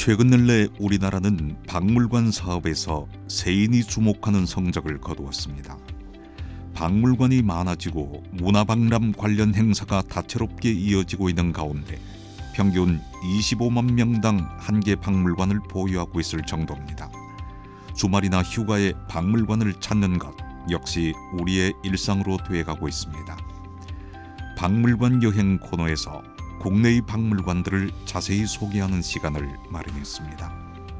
최근 근래 우리나라는 박물관 사업에서 세인이 주목하는 성적을 거두었습니다. 박물관이 많아지고 문화박람 관련 행사가 다채롭게 이어지고 있는 가운데 평균 25만 명당 한 개 박물관을 보유하고 있을 정도입니다. 주말이나 휴가에 박물관을 찾는 것 역시 우리의 일상으로 되어가고 있습니다. 박물관 여행 코너에서 국내의 박물관들을 자세히 소개하는 시간을 마련했습니다.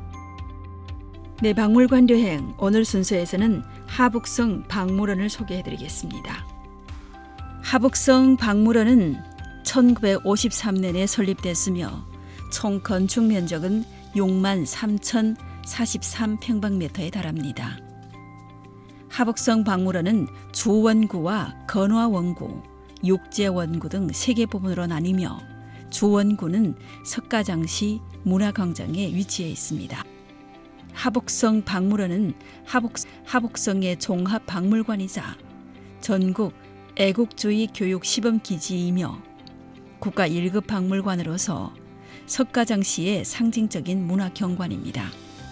네, 박물관 여행 오늘 순서에서는 하북성 박물원을 소개해드리겠습니다. 하북성 박물원은 1953년에 설립됐으며 총 건축 면적은 6만 3,043평방미터에 달합니다. 하북성 박물원은 주원구와 건화원구, 육제원구 등 3개 부분으로 나뉘며 주원구는 석가장시 문화광장에 위치해 있습니다. 하북성 박물원은 하북성의 종합박물관이자 전국 애국주의 교육 시범기지이며 국가 1급 박물관으로서 석가장시의 상징적인 문화경관입니다.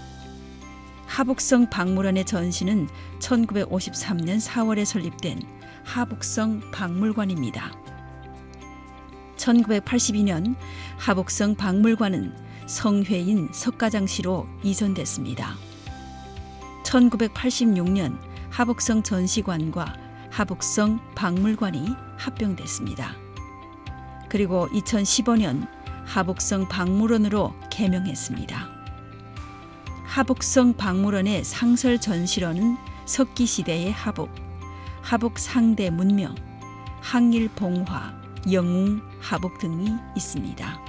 하북성 박물원의 전시는 1953년 4월에 설립된 하북성 박물관입니다. 1982년 하북성 박물관은 성회인 석가장시로 이전됐습니다. 1986년 하북성 전시관과 하북성 박물관이 합병됐습니다. 그리고 2015년 하북성 박물원으로 개명했습니다. 하북성 박물원의 상설 전시로는 석기시대의 하북, 하북 상대 문명, 항일 봉화, 영웅 하북 등이 있습니다.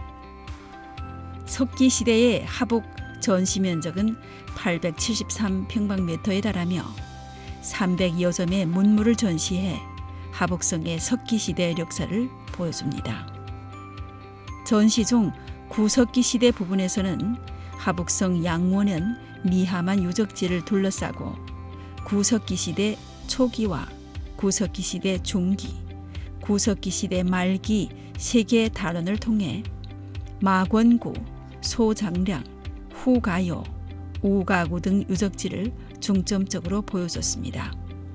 석기시대의 하북 전시 면적은 873평방미터에 달하며 300여 점의 문물을 전시해 하북성의 석기시대 역사를 보여줍니다. 전시 중 구석기시대 부분에서는 하북성 양원현 미하만 유적지를 둘러싸고 구석기시대 초기와 구석기시대 중기, 구석기시대 말기 3개의 단원을 통해 마권구, 소장량, 후가요, 우가구 등 유적지를 중점적으로 보여줬습니다.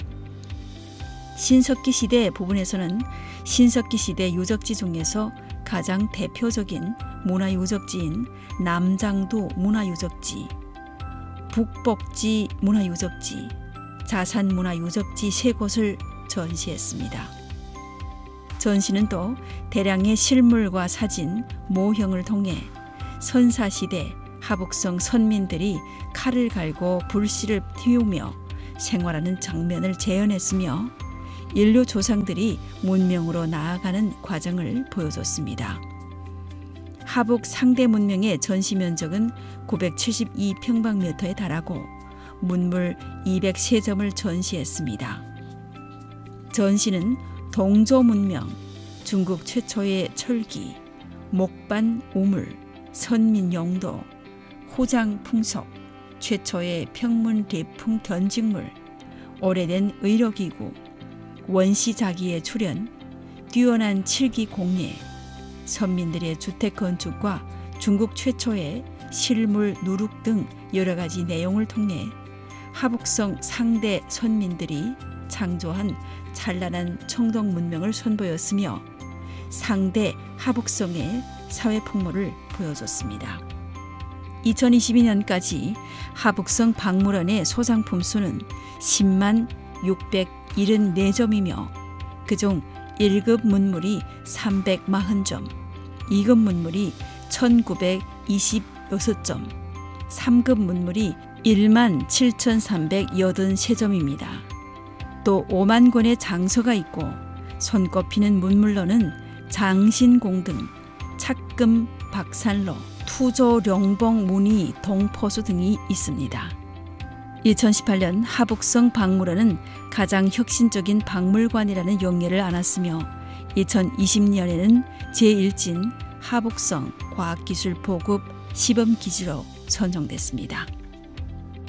신석기시대 부분에서는 신석기시대 유적지 중에서 가장 대표적인 문화유적지인 남장도 문화유적지, 북복지 문화유적지, 자산문화유적지 3곳을 전시했습니다. 전시는 또 대량의 실물과 사진, 모형을 통해 선사시대 하북성 선민들이 칼을 갈고 불씨를 틔우며 생활하는 장면을 재현했으며 인류 조상들이 문명으로 나아가는 과정을 보여줬습니다. 하북 상대 문명의 전시 면적은 972평방미터에 달하고 문물 203점을 전시했습니다. 전시는 동조 문명, 중국 최초의 철기, 목반 우물, 선민 용도, 호장 풍속, 최초의 평문 대풍 견직물, 오래된 의료기구, 원시자기의 출현, 뛰어난 칠기 공예, 선민들의 주택 건축과 중국 최초의 실물 누룩 등 여러 가지 내용을 통해 하북성 상대 선민들이 창조한 찬란한 청동 문명을 선보였으며 상대 하북성의 사회 풍모를 보여줬습니다. 2022년까지 하북성 박물원의 소장품 수는 10만 674점이며 그중 1급 문물이 340점, 2급 문물이 1926점, 3급 문물이 1만 7,383점입니다. 또 5만 권의 장서가 있고 손꼽히는 문물로는 장신공 등 착금, 박산로, 투조룡봉 문의, 동포수 등이 있습니다. 2018년 하북성 박물원은 가장 혁신적인 박물관이라는 영예를 안았으며 2020년에는 제1진 하북성 과학기술 보급 시범기지로 선정됐습니다.